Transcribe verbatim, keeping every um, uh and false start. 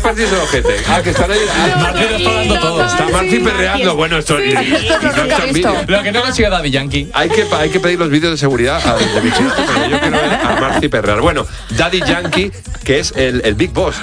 partidos el ojete. Ah, que están ahí. Marci está explorando todo. Está Marci perreando. Bueno, esto, y, y, Esto y no nunca está en visto. vídeo. Lo que no consigue Daddy Yankee. Hay que, hay que pedir los vídeos de seguridad a, de Vigilato, pero yo quiero ver a Marci perrear. Bueno, Daddy Yankee, que es el, el Big Boss.